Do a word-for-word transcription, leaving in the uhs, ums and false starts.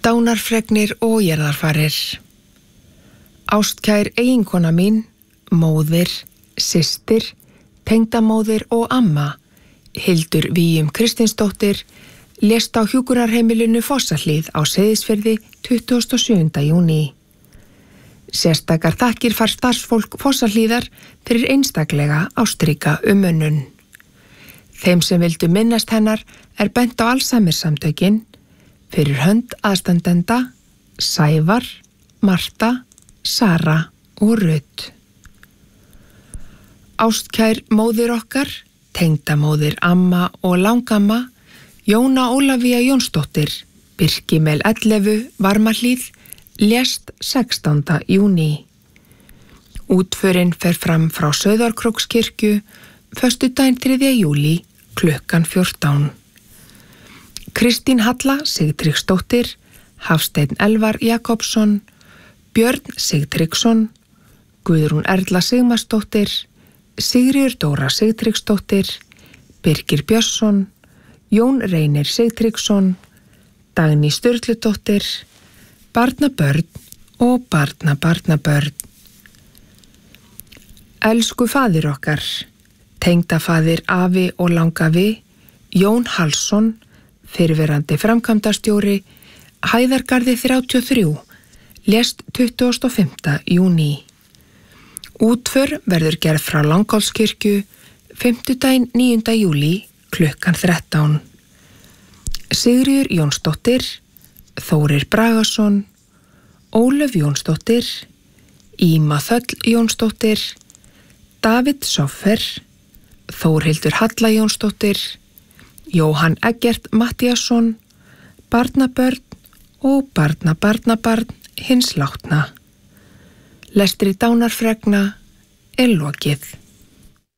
Dánarfregnir og jarðarfarir. Ástkær eiginkona mín, móðir, systir, tengdamóðir og amma, Hildur Víum Kristinsdóttir, lést á hjúkrunarheimilinu Fossahlíð á Seyðisfirði tuttugasta og sjöunda júní. Sérstakar þakkir fær starfsfólk Fossahlíðar fyrir einstaklega ástríka umönnun. Þeim sem vildu minnast hennar er bent á Alzheimersamtökin, fyrir hönd aðstandenda, Sævar, Marta, Sara og Rut. Ástkær móðir okkar, tengdamóðir amma og langamma, Jóna Ólafía Jónsdóttir, Birkimel ellefu, Varmahlíð, lést sextánda júní. Útförin fer fram frá Sauðárkrókskirkju, föstudaginn þriðja júlí, klukkan fjórtán. Kristín Halla Sigtryggsdóttir, Hafsteinn Elvar Jakobsson, Björn Sigtryggsson, Guðrún Erla Sigmarsdóttir, Sigríður Dóra Sigtryggsdóttir, Birgir Björnsson, Jón Reynir Sigtryggsson, Dagný Sturludóttir, barnabörn og barnabarnabörn. Elsku faðir okkar, tengdafaðir afi og langafi, Jón Hallsson, fyrrverandi framkvæmdastjóri, Hæðargarði þrjátíu og þrjú, lést tuttugasta og fimmta júní. Útför verður gerð frá Langholtskirkju, fimmtudaginn níunda júlí, klukkan þrettán. Sigríður Jónsdóttir, Þórir Bragason, Ólöf Jónsdóttir, Íma Þöll Jónsdóttir, David Soffer, Þórhildur Halla Jónsdóttir, Jóhann Eggert Mattíasson, barnabörn og barnabarnabarn hins látna. Lestri dánarfregna er lokið.